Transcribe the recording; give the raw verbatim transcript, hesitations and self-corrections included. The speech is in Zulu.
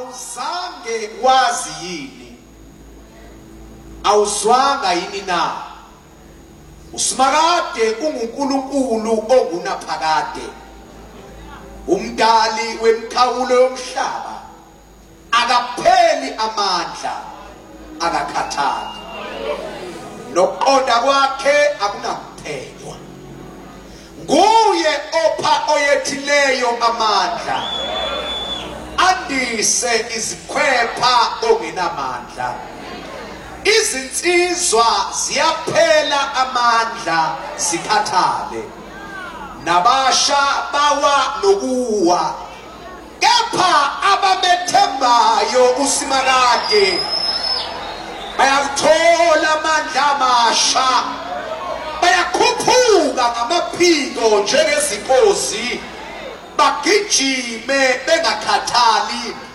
awuzange wazi yini? Awuzwanga yini na? uSimakade unguNkulunkulu ongunaphakade, umdali wemikhawulo yomhlaba, akapheli amandla, akakhathali, nokuqonda kwakhe akunakuphelwa. Nguye opha oyethileyo amandla, andise izikhwepha ongenamandla. Izinsizwa ziyaphela amandla zikhathale, nabasha bawa nokuwa, kepha abamethembayo uSimakade bayathola amandla amasha, bayakhuphuka ngamaphiko njengezinkosi, bagijime bengakhathali,